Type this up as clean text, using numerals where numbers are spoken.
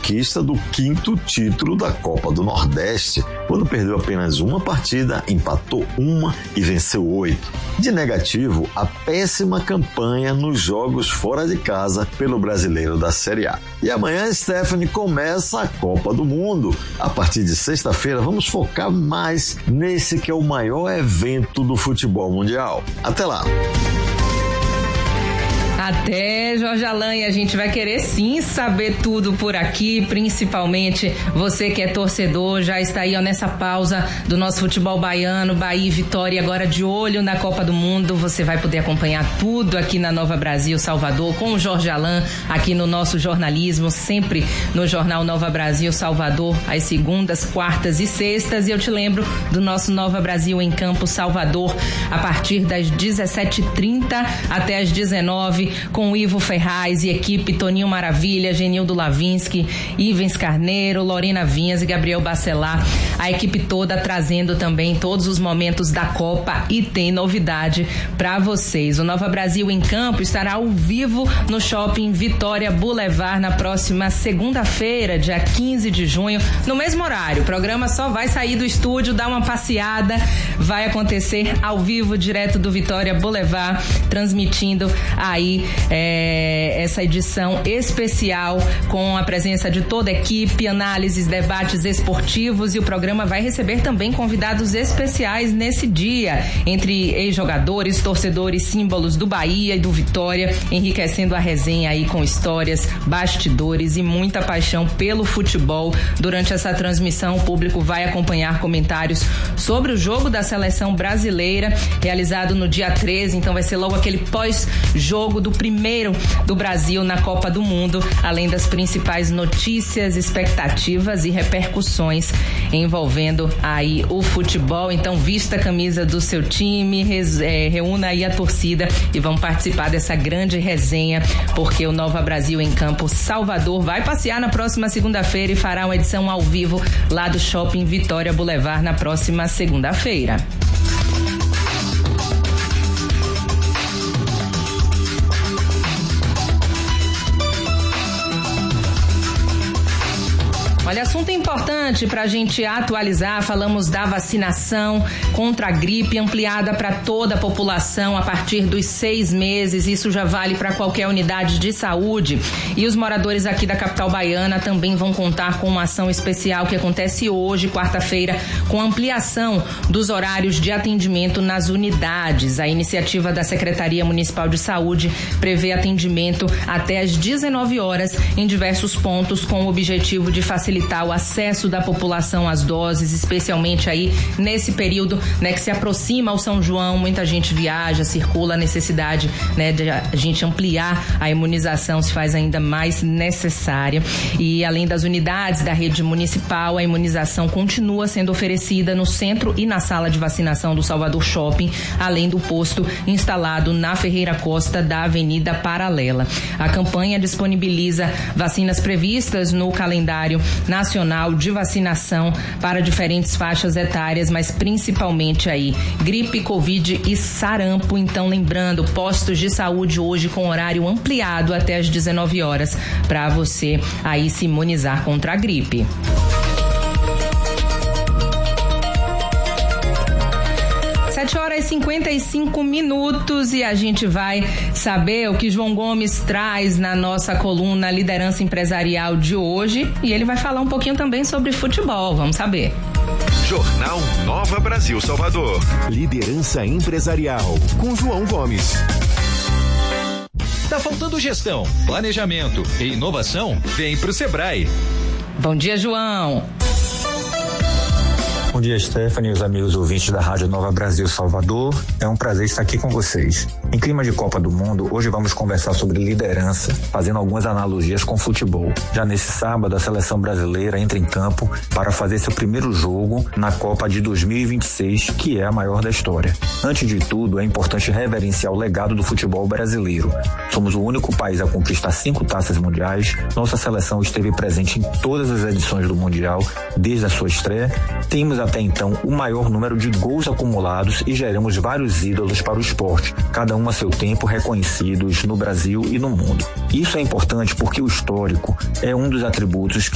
conquista do 5º título da Copa do Nordeste, quando perdeu apenas uma partida, empatou uma e venceu 8. De negativo, a péssima campanha nos jogos fora de casa pelo Brasileiro da Série A. E amanhã, Stephanie, começa a Copa do Mundo. A partir de sexta-feira, vamos focar mais nesse que é o maior evento do futebol mundial. Até lá! Até, Jorge Alain, a gente vai querer sim saber tudo por aqui, principalmente você que é torcedor, já está aí nessa pausa do nosso futebol baiano, Bahia e Vitória, agora de olho na Copa do Mundo. Você vai poder acompanhar tudo aqui na Nova Brasil Salvador com o Jorge Alain, aqui no nosso jornalismo, sempre no Jornal Nova Brasil Salvador, às segundas, quartas e sextas. E eu te lembro do nosso Nova Brasil em Campo Salvador, a partir das 17h30 até as 19h, com Ivo Ferraz e equipe, Toninho Maravilha, Genildo Lavinsky, Ivens Carneiro, Lorena Vinhas e Gabriel Bacelar, a equipe toda trazendo também todos os momentos da Copa, e tem novidade para vocês. O Nova Brasil em Campo estará ao vivo no Shopping Vitória Boulevard na próxima segunda-feira, dia 15 de junho, no mesmo horário. O programa só vai sair do estúdio, dar uma passeada, vai acontecer ao vivo, direto do Vitória Boulevard, transmitindo aí essa edição especial com a presença de toda a equipe, análises, debates esportivos, e o programa vai receber também convidados especiais nesse dia, entre ex-jogadores, torcedores, símbolos do Bahia e do Vitória, enriquecendo a resenha aí com histórias, bastidores e muita paixão pelo futebol. Durante essa transmissão, o público vai acompanhar comentários sobre o jogo da seleção brasileira, realizado no dia 13, então vai ser logo aquele pós-jogo do primeiro do Brasil na Copa do Mundo, além das principais notícias, expectativas e repercussões envolvendo aí o futebol. Então vista a camisa do seu time, reúna aí a torcida e vão participar dessa grande resenha, porque o Nova Brasil em Campo Salvador vai passear na próxima segunda-feira e fará uma edição ao vivo lá do Shopping Vitória Boulevard na próxima segunda-feira. Olha, assunto importante para a gente atualizar, falamos da vacinação contra a gripe ampliada para toda a população a partir dos 6 meses, isso já vale para qualquer unidade de saúde, e os moradores aqui da capital baiana também vão contar com uma ação especial que acontece hoje, quarta-feira, com ampliação dos horários de atendimento nas unidades. A iniciativa da Secretaria Municipal de Saúde prevê atendimento até às 19 horas em diversos pontos, com o objetivo de facilitar o acesso da população às doses, especialmente aí nesse período, né, que se aproxima ao São João, muita gente viaja, circula, a necessidade, né, de a gente ampliar a imunização se faz ainda mais necessária. E além das unidades da rede municipal, a imunização continua sendo oferecida no centro e na sala de vacinação do Salvador Shopping, além do posto instalado na Ferreira Costa da Avenida Paralela. A campanha disponibiliza vacinas previstas no calendário nacional de vacinação para diferentes faixas etárias, mas principalmente aí gripe, covid e sarampo. Então, lembrando, postos de saúde hoje com horário ampliado até às 19 horas para você aí se imunizar contra a gripe. 7h55 e a gente vai saber o que João Gomes traz na nossa coluna Liderança Empresarial de hoje, e ele vai falar um pouquinho também sobre futebol. Vamos saber. Jornal Nova Brasil Salvador. Liderança Empresarial com João Gomes. Tá faltando gestão, planejamento e inovação? Vem pro Sebrae. Bom dia, João. Bom dia, Stephanie e os amigos ouvintes da Rádio Nova Brasil Salvador. É um prazer estar aqui com vocês. Em clima de Copa do Mundo, hoje vamos conversar sobre liderança, fazendo algumas analogias com futebol. Já nesse sábado, a seleção brasileira entra em campo para fazer seu primeiro jogo na Copa de 2026, que é a maior da história. Antes de tudo, é importante reverenciar o legado do futebol brasileiro. Somos o único país a conquistar 5 taças mundiais. Nossa seleção esteve presente em todas as edições do Mundial, desde a sua estreia. Temos até então o maior número de gols acumulados e geramos vários ídolos para o esporte, cada um a seu tempo, reconhecidos no Brasil e no mundo. Isso é importante porque o histórico é um dos atributos